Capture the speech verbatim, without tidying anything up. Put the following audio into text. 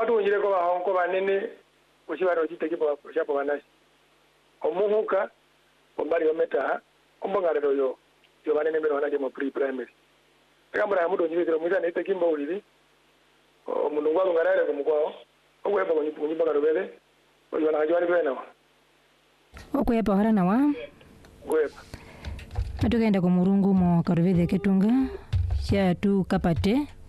batungire ko bahonko banene kushibaro kitekipo shapo banashi omuhuka ombali ometa ombangare yo yo banene mbere wanaje mu pre primary kambara mudo nyibitiro mwiza nete kimbo ulili omundu ngwalo ngarare ko mukwao ogweba ko nyimba garobele oyo na jwali bena okwepa harana wa gweba atugenda ko murungu mo karubethe ketunga sha tu kapate